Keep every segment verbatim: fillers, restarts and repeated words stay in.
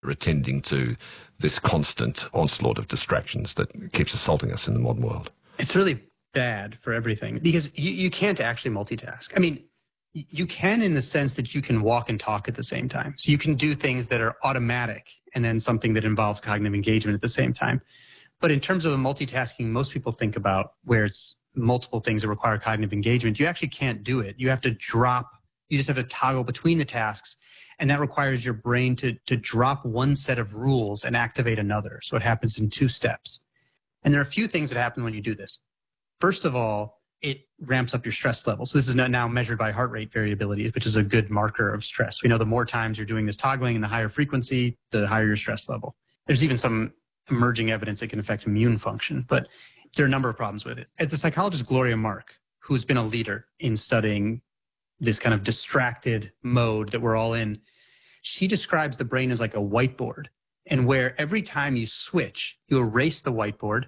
are attending to this constant onslaught of distractions that keeps assaulting us in the modern world? It's really bad for everything because you, you can't actually multitask. I mean, you can in the sense that you can walk and talk at the same time. So you can do things that are automatic and then something that involves cognitive engagement at the same time. But in terms of the multitasking most people think about, where it's multiple things that require cognitive engagement, you actually can't do it. You have to drop, you just have to toggle between the tasks. And that requires your brain to, to drop one set of rules and activate another. So it happens in two steps. And there are a few things that happen when you do this. First of all, it ramps up your stress level. So this is now measured by heart rate variability, which is a good marker of stress. We know the more times you're doing this toggling and the higher frequency, the higher your stress level. There's even some emerging evidence that can affect immune function, but there are a number of problems with it. As the psychologist Gloria Mark, who's been a leader in studying this kind of distracted mode that we're all in, she describes the brain as like a whiteboard, and where every time you switch, you erase the whiteboard,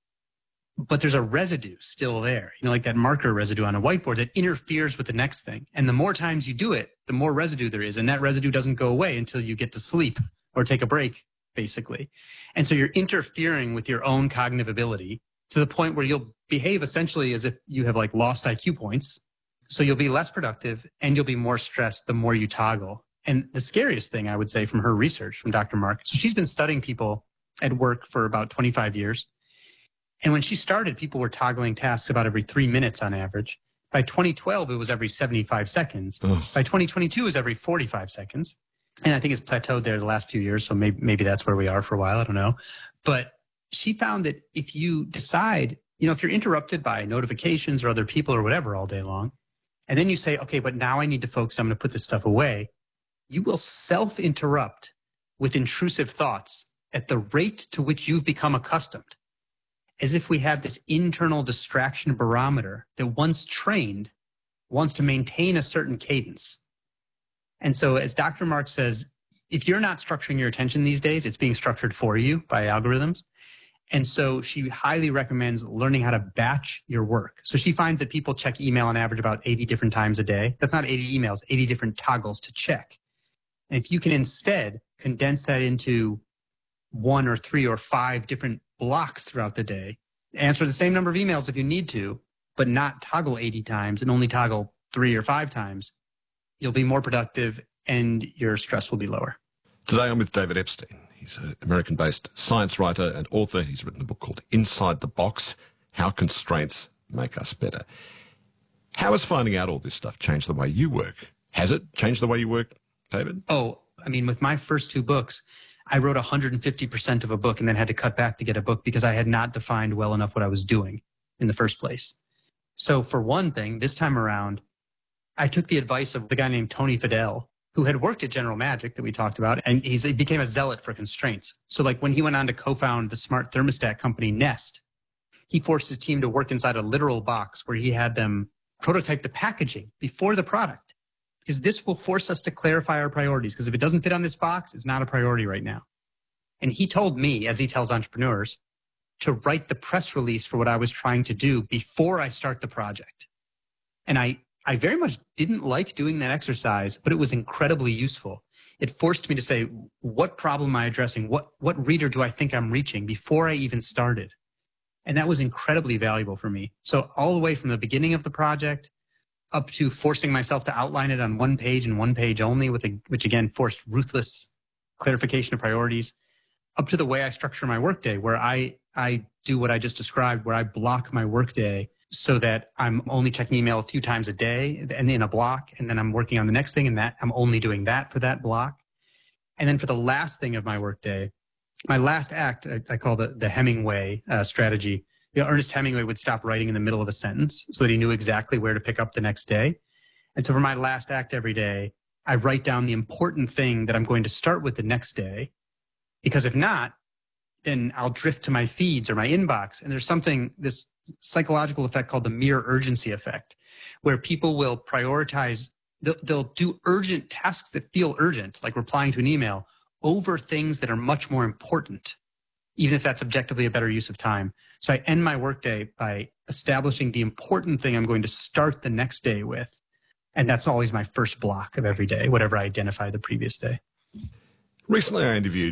but there's a residue still there, you know, like that marker residue on a whiteboard that interferes with the next thing. And the more times you do it, the more residue there is. And that residue doesn't go away until you get to sleep or take a break, basically. And so you're interfering with your own cognitive ability to the point where you'll behave essentially as if you have like lost I Q points. So you'll be less productive and you'll be more stressed the more you toggle. And the scariest thing I would say from her research, from Doctor Mark, so she's been studying people at work for about twenty-five years. And when she started, people were toggling tasks about every three minutes on average. By twenty twelve, it was every seventy-five seconds. Ugh. By twenty twenty-two, it was every forty-five seconds. And I think it's plateaued there the last few years, so maybe, maybe that's where we are for a while. I don't know. But she found that if you decide, you know, if you're interrupted by notifications or other people or whatever all day long, and then you say, okay, but now I need to focus, I'm going to put this stuff away, you will self-interrupt with intrusive thoughts at the rate to which you've become accustomed. As if we have this internal distraction barometer that once trained wants to maintain a certain cadence. And so as Doctor Mark says, if you're not structuring your attention these days, it's being structured for you by algorithms. And so she highly recommends learning how to batch your work. So she finds that people check email on average about eighty different times a day. That's not eighty emails, eighty different toggles to check. And if you can instead condense that into one or three or five different blocks throughout the day, answer the same number of emails if you need to, but not toggle eighty times and only toggle three or five times, you'll be more productive and your stress will be lower. Today I'm with David Epstein. He's an American-based science writer and author. He's written a book called Inside the Box, How Constraints Make Us Better. How has finding out all this stuff changed the way you work? Has it changed the way you work, David? Oh, I mean, with my first two books, I wrote one hundred fifty percent of a book and then had to cut back to get a book because I had not defined well enough what I was doing in the first place. So for one thing, this time around, I took the advice of the guy named Tony Fadell, who had worked at General Magic that we talked about, and he's, he became a zealot for constraints. So like when he went on to co-found the smart thermostat company Nest, he forced his team to work inside a literal box where he had them prototype the packaging before the product. Because this will force us to clarify our priorities. Because if it doesn't fit on this box, it's not a priority right now. And he told me, as he tells entrepreneurs, to write the press release for what I was trying to do before I start the project. And I, I very much didn't like doing that exercise, but it was incredibly useful. It forced me to say, what problem am I addressing? What, what reader do I think I'm reaching before I even started? And that was incredibly valuable for me. So all the way from the beginning of the project up to forcing myself to outline it on one page and one page only, with a, which again forced ruthless clarification of priorities, up to the way I structure my workday, where I, I do what I just described, where I block my workday so that I'm only checking email a few times a day and in a block, and then I'm working on the next thing, and that I'm only doing that for that block. And then for the last thing of my workday, my last act, I, I call the, the Hemingway uh, strategy. You know, Ernest Hemingway would stop writing in the middle of a sentence so that he knew exactly where to pick up the next day. And so for my last act every day, I write down the important thing that I'm going to start with the next day, because if not, then I'll drift to my feeds or my inbox. And there's something, this psychological effect called the mere urgency effect, where people will prioritize, they'll, they'll do urgent tasks that feel urgent, like replying to an email, over things that are much more important, even if that's objectively a better use of time. So I end my workday by establishing the important thing I'm going to start the next day with. And that's always my first block of every day, whatever I identify the previous day. Recently I interviewed